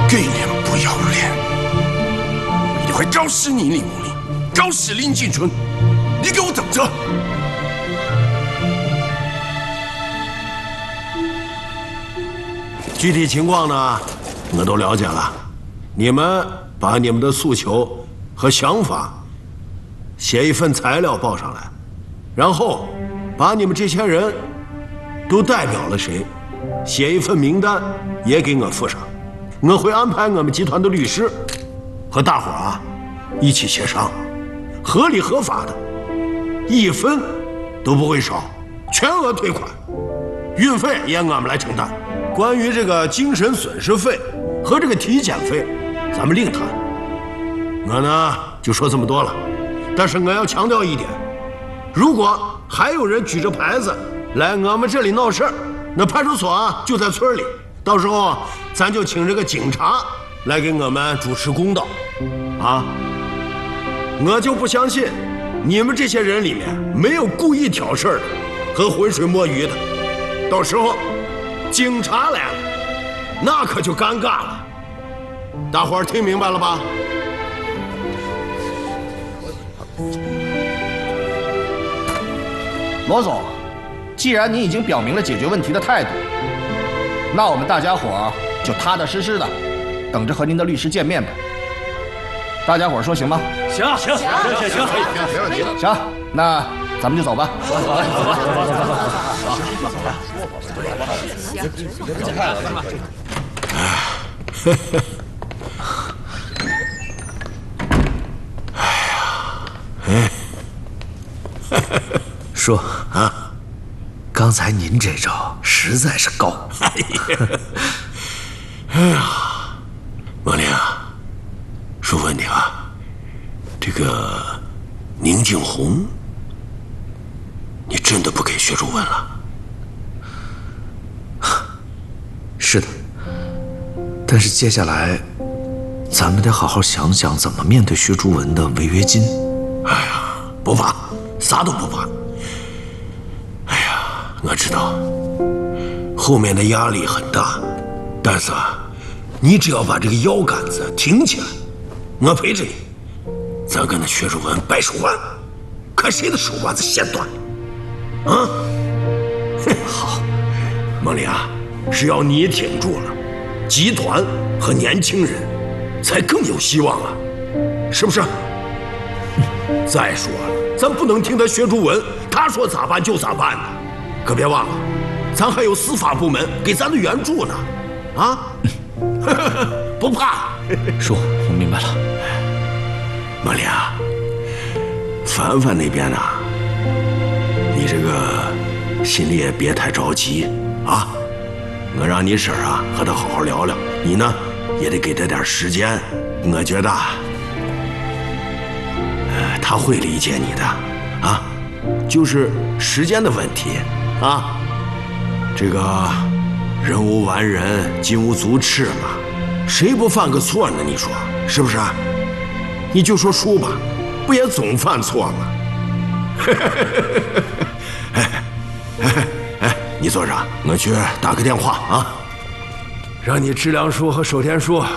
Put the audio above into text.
给脸不要脸！我一定会招死你李慕林，招死林敬春！你给我等着！具体情况呢，我都了解了。你们把你们的诉求和想法写一份材料报上来，然后把你们这些人都代表了谁，写一份名单也给我附上。我会安排我们集团的律师和大伙儿一起协商，合理合法的，1分都不会少，全额退款，运费也我们来承担。关于这个精神损失费和这个体检费，咱们另谈。我呢就说这么多了，但是我要强调一点，如果还有人举着牌子来我们这里闹事儿，那派出所就在村里，到时候咱就请这个警察来给我们主持公道，啊！我就不相信你们这些人里面没有故意挑事儿的和浑水摸鱼的，到时候警察来了，那可就尴尬了。大伙儿听明白了吧？ 罗总，既然您已经表明了解决问题的态度，那我们大家伙儿就踏踏实实的等着和您的律师见面吧。大家伙儿说行吗？ 行，没问题。 行，那咱们就走吧。 走吧。走快了， 叔啊，刚才您这招实在是高。 哎呀，王林啊，叔问你啊，这个宁静红，你真的不给薛竹文了？ 是的，但是接下来咱们得好好想想怎么面对薛竹文的违约金。 哎呀，不怕，啥都不怕。哎呀，我知道后面的压力很大，但是你只要把这个腰杆子挺起来，我陪着你，咱跟那薛竹文掰手腕，看谁的手腕子先断。啊，好，孟丽啊，只要你挺住了，集团和年轻人才更有希望啊，是不是？再说了，咱不能听他薛竹文，他说咋办就咋办呢。可别忘了，咱还有司法部门给咱的援助呢。啊，不怕。 叔，我明白了。 孟丽啊，凡凡那边呢，你这个心里也别太着急啊。我让你婶啊和他好好聊聊，你呢也得给他点时间。我觉得他会理解你的啊，就是时间的问题啊。这个人无完人，金无足赤嘛，谁不犯个错呢？你说是不是？你就说叔吧，不也总犯错吗？哎，你坐着，我去打个电话啊，让你知良叔和守天叔